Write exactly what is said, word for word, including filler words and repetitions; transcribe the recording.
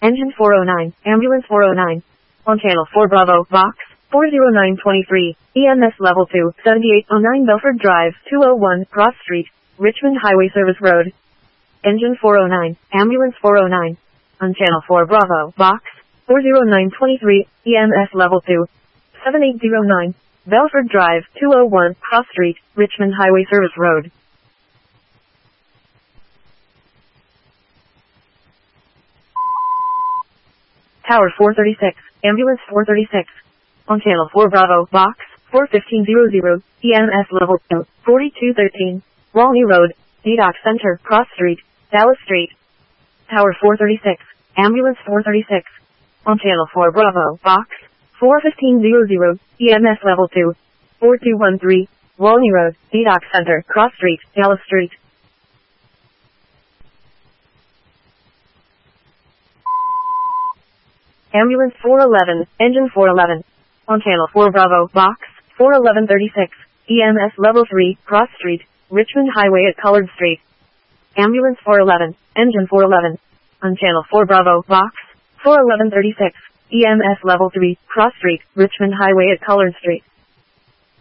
Engine four oh nine, Ambulance four oh nine. On Channel four Bravo, Box four oh nine twenty-three, E M S Level two, seventy-eight oh nine Belford Drive, two oh one, Cross Street, Richmond Highway Service Road. Engine four oh nine, Ambulance four oh nine. On Channel four Bravo, Box four oh nine twenty-three, E M S Level two, seventy-eight oh nine, Belford Drive, two oh one, Cross Street, Richmond Highway Service Road. Tower four thirty-six, Ambulance four thirty-six. On Channel four Bravo, Box four fifteen hundred, E M S Level two, forty-two thirteen, Walney Road, Detox Center, Cross Street, Dallas Street. Tower four thirty-six, Ambulance four thirty-six. On Channel four Bravo, Box four fifteen hundred, E M S Level two, forty-two thirteen, Walney Road, Detox Center, Cross Street, Dallas Street. Ambulance four eleven, Engine four eleven. On Channel four Bravo, Box four eleven thirty-six, E M S Level three, Cross Street, Richmond Highway at Collard Street. Ambulance four eleven, Engine four eleven. On Channel four Bravo, Box four eleven thirty-six, E M S Level three, Cross Street, Richmond Highway at Collard Street.